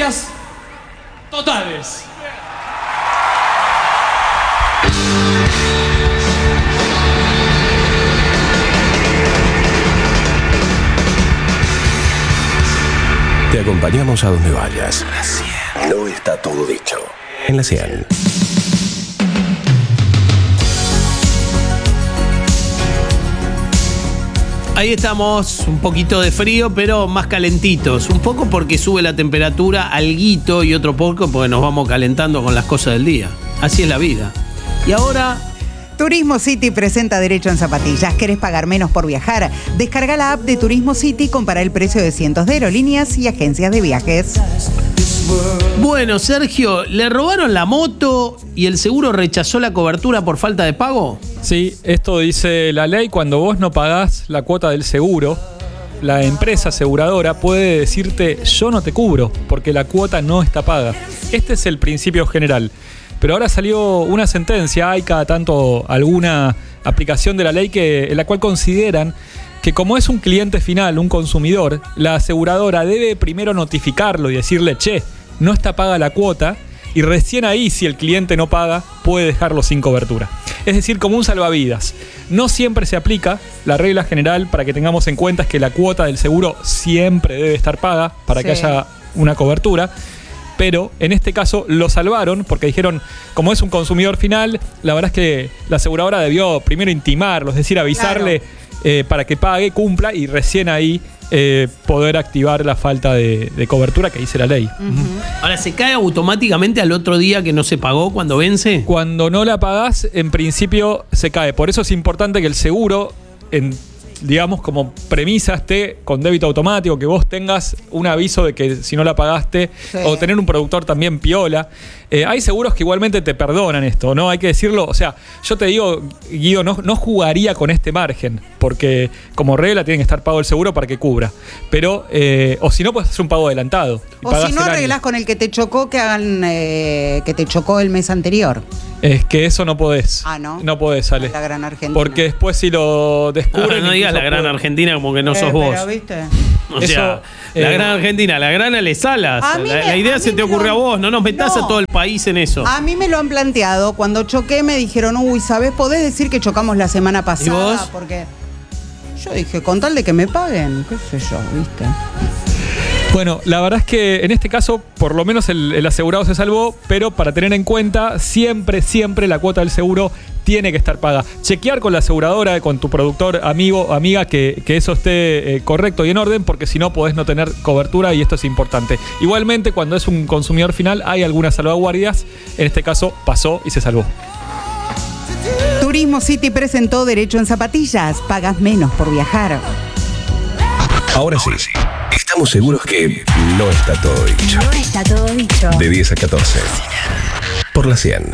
Gracias totales. Te acompañamos a donde vayas. No está todo dicho. En la 100. Ahí estamos, un poquito de frío, pero más calentitos. Un poco porque sube la temperatura alguito y otro poco porque nos vamos calentando con las cosas del día. Así es la vida. Y ahora... Turismo City presenta Derecho en Zapatillas. ¿Querés pagar menos por viajar? Descarga la app de Turismo City y compara el precio de cientos de aerolíneas y agencias de viajes. Bueno, Sergio, ¿le robaron la moto y el seguro rechazó la cobertura por falta de pago? Sí, esto dice la ley. Cuando vos no pagás la cuota del seguro, la empresa aseguradora puede decirte yo no te cubro porque la cuota no está paga. Este es el principio general. Pero ahora salió una sentencia, hay cada tanto alguna aplicación de la ley en la cual consideran que como es un cliente final, un consumidor, la aseguradora debe primero notificarlo y decirle, che, no está paga la cuota, y recién ahí, si el cliente no paga, puede dejarlo sin cobertura. Es decir, como un salvavidas. No siempre se aplica. La regla general, para que tengamos en cuenta, es que la cuota del seguro siempre debe estar paga para que haya una cobertura. Pero en este caso lo salvaron porque dijeron, como es un consumidor final, la verdad es que la aseguradora debió primero intimarlo, es decir, avisarle para que pague, cumpla y recién ahí poder activar la falta de cobertura que dice la ley. Ahora, ¿se cae automáticamente al otro día que no se pagó cuando vence? Cuando no la pagás, en principio se cae. Por eso es importante que el seguro, digamos, como premisa esté con débito automático, que vos tengas un aviso de que si no la pagaste, o tener un productor también piola. Hay seguros que igualmente te perdonan esto, ¿no? Hay que decirlo. O sea, yo te digo, Guido, no jugaría con este margen, porque como regla tiene que estar pago el seguro para que cubra. Pero, o si no, puedes hacer un pago adelantado. O si no, arreglás con el que te chocó, que hagan que te chocó el mes anterior. Es que eso no podés. Ah, ¿no? No podés, Ale. La Gran Argentina. Porque después si lo descubren... No digas la Gran Argentina como que no sos vos. Pero, ¿viste? O sea, la Gran Argentina, la Gran Ale Salas. La idea se te ocurrió a vos, no nos metas a todo el país en eso. A mí me lo han planteado. Cuando choqué me dijeron, uy, ¿sabés? ¿Podés decir que chocamos la semana pasada? ¿Y vos? Porque yo dije, con tal de que me paguen, qué sé yo, ¿viste? Bueno, la verdad es que en este caso, por lo menos el asegurado se salvó, pero para tener en cuenta, siempre la cuota del seguro tiene que estar paga. Chequear con la aseguradora, con tu productor, amigo o amiga, que eso esté correcto y en orden, porque si no podés no tener cobertura y esto es importante. Igualmente, cuando es un consumidor final, hay algunas salvaguardias. En este caso, pasó y se salvó. Turismo City presentó Derecho en Zapatillas. Pagas menos por viajar. Ahora sí. Estamos seguros que no está todo dicho. No está todo dicho. De 10 a 14. Por la 100.